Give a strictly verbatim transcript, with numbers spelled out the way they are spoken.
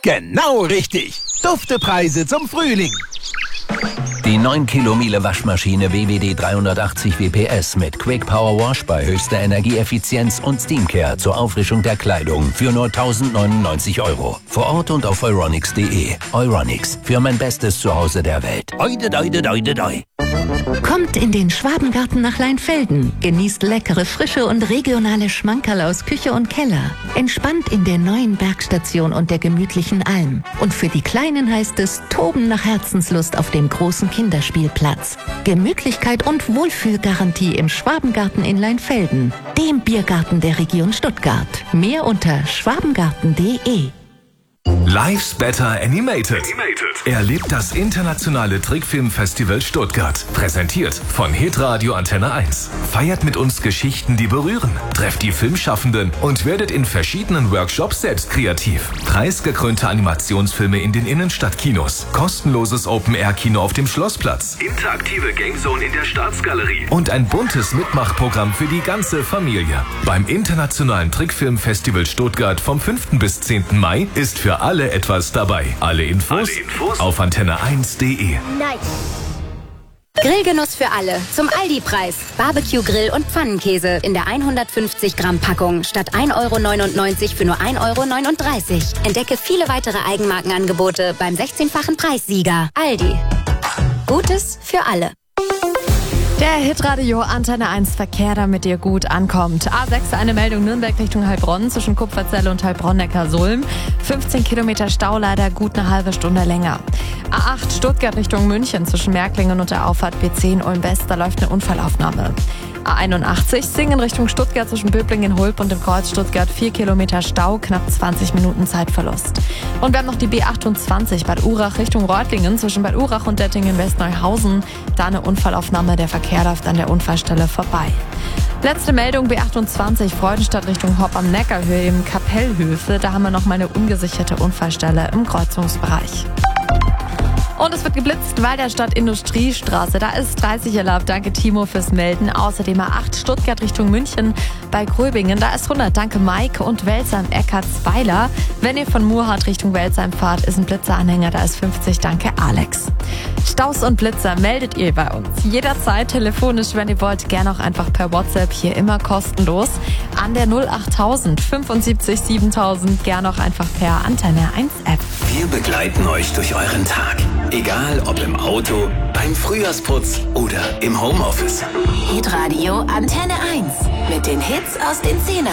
Genau richtig. Duftepreise zum Frühling. Die neun Kilo Miele Waschmaschine W W D dreihundertachtzig W P S mit Quick Power Wash bei höchster Energieeffizienz und Steamcare zur Auffrischung der Kleidung für nur tausendneunundneunzig Euro. Vor Ort und auf euronics punkt de. Euronics, für mein bestes Zuhause der Welt. Oide, oide, oide, oide. Kommt in den Schwabengarten nach Leinfelden. Genießt leckere, frische und regionale Schmankerl aus Küche und Keller. Entspannt in der neuen Bergstation und der gemütlichen Alm. Und für die Kleinen heißt es Toben nach Herzenslust auf dem großen Kinderspielplatz. Gemütlichkeit und Wohlfühlgarantie im Schwabengarten in Leinfelden, dem Biergarten der Region Stuttgart. Mehr unter schwabengarten punkt de. Life's Better Animated. Animated. Erlebt das internationale Trickfilmfestival Stuttgart. Präsentiert von Hitradio Antenne eins. Feiert mit uns Geschichten, die berühren. Trefft die Filmschaffenden und werdet in verschiedenen Workshops selbst kreativ. Preisgekrönte Animationsfilme in den Innenstadtkinos. Kostenloses Open-Air-Kino auf dem Schlossplatz. Interaktive Gamezone in der Staatsgalerie. Und ein buntes Mitmachprogramm für die ganze Familie. Beim internationalen Trickfilmfestival Stuttgart vom fünften bis zehnten Mai ist für alle etwas dabei. Alle Infos, alle Infos auf antenne eins punkt de. Nice. Grillgenuss für alle. Zum Aldi-Preis. Barbecue-Grill und Pfannenkäse in der hundertfünfzig Gramm Packung statt ein Euro neunundneunzig für nur ein Euro neununddreißig. Entdecke viele weitere Eigenmarkenangebote beim sechzehnfachen Preissieger. Aldi. Gutes für alle. Der Hitradio Antenne eins Verkehr, damit ihr gut ankommt. A sechs, eine Meldung Nürnberg Richtung Heilbronn zwischen Kupferzelle und Heilbronn-Neckarsulm. fünfzehn Kilometer Stau, leider gut eine halbe Stunde länger. A acht, Stuttgart Richtung München zwischen Märklingen und der Auffahrt B zehn Ulm West, da läuft eine Unfallaufnahme. A einundachtzig, Singen Richtung Stuttgart zwischen Böblingen, Hulp und dem Kreuz Stuttgart, vier Kilometer Stau, knapp zwanzig Minuten Zeitverlust. Und wir haben noch die B achtundzwanzig, Bad Urach Richtung Reutlingen zwischen Bad Urach und Dettingen Westneuhausen, da eine Unfallaufnahme, der Verkehr läuft an der Unfallstelle vorbei. Letzte Meldung, B achtundzwanzig, Freudenstadt Richtung Hopp am Neckarhöhe im Kapellhöfe, da haben wir noch mal eine ungesicherte Unfallstelle im Kreuzungsbereich. Und es wird geblitzt, weil der Stadt Industriestraße, da ist dreißig erlaubt. Danke Timo fürs Melden. Außerdem A acht Stuttgart Richtung München bei Gröbingen, da ist hundert. Danke Mike und Welsheim-Eckartsweiler. Wenn ihr von Murrhardt Richtung Welsheim fahrt, ist ein Blitzeranhänger, da ist fünfzig. Danke Alex. Staus und Blitzer meldet ihr bei uns. Jederzeit telefonisch, wenn ihr wollt, gerne auch einfach per WhatsApp, hier immer kostenlos. An der null achttausend fünfundsiebzig siebentausend, gerne auch einfach per Antenne eins App. Wir begleiten euch durch euren Tag. Egal ob im Auto, beim Frühjahrsputz oder im Homeoffice. Hitradio Antenne eins mit den Hits aus den Zehnern.